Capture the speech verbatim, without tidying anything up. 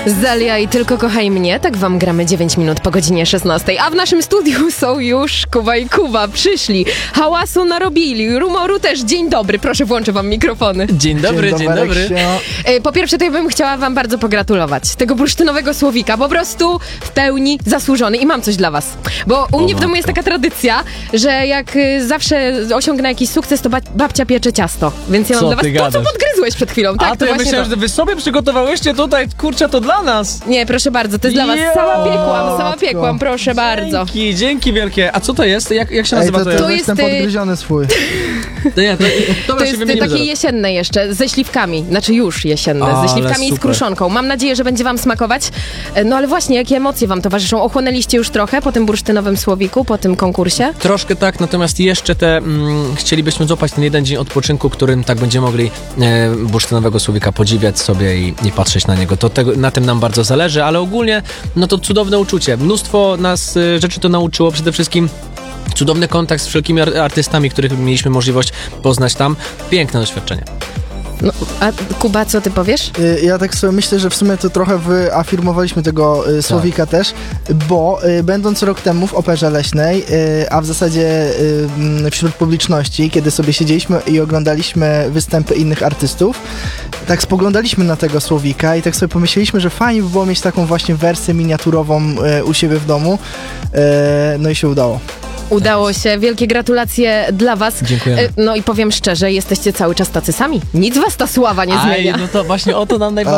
Zalia i Tylko kochaj mnie, tak wam gramy dziewięć minut po godzinie szesnastej, a w naszym studiu są już Kuba i Kuba, przyszli, hałasu narobili, rumoru też. Dzień dobry, proszę włączę wam mikrofony. Dzień dobry, dzień, dzień dobry. Po pierwsze to ja bym chciała wam bardzo pogratulować tego bursztynowego słowika, po prostu w pełni zasłużony i mam coś dla was, bo u mnie w domu jest taka tradycja, że jak zawsze osiągnę jakiś sukces, to babcia piecze ciasto, więc ja mam co dla was, ty to co podgryzłeś przed chwilą, tak? A to, to ja myślałem, to. że wy sobie przygotowałyście tutaj, kurczę, to dla nas. Nie, proszę bardzo, to jest dla was. Jo! Sama piekłam, sama piekłam, proszę bardzo. Dzięki, dzięki wielkie. A co to jest? Jak, jak się nazywa Ej, to? To, to, to jest ten podgryziony swój. To, nie, to, to, to jest takie zaraz. jesienne jeszcze, ze śliwkami, znaczy już jesienne, A, ze śliwkami i z kruszonką. Mam nadzieję, że będzie wam smakować. No ale właśnie, jakie emocje wam towarzyszą? Ochłonęliście już trochę po tym bursztynowym słowiku, po tym konkursie? Troszkę tak, natomiast jeszcze te mm, chcielibyśmy złapać ten jeden dzień odpoczynku, którym tak będziemy mogli e, bursztynowego słowika podziwiać sobie i, i patrzeć na niego. To tego, na tym nam bardzo zależy, ale ogólnie no to cudowne uczucie. Mnóstwo nas e, rzeczy to nauczyło, przede wszystkim cudowny kontakt z wszelkimi artystami, których mieliśmy możliwość poznać tam. Piękne doświadczenie. No, a Kuba, co ty powiesz? Ja tak sobie myślę, że w sumie to trochę wyafirmowaliśmy tego y, słowika tak. też, bo y, będąc rok temu w Operze Leśnej, y, a w zasadzie y, wśród publiczności, kiedy sobie siedzieliśmy i oglądaliśmy występy innych artystów, tak spoglądaliśmy na tego słowika i tak sobie pomyśleliśmy, że fajnie by było mieć taką właśnie wersję miniaturową y, u siebie w domu, y, no i się udało. Udało się, wielkie gratulacje dla was. Dziękujemy. No i powiem szczerze, jesteście cały czas tacy sami. Nic was ta sława nie zmienia. Aj, no to właśnie o to nam najbardziej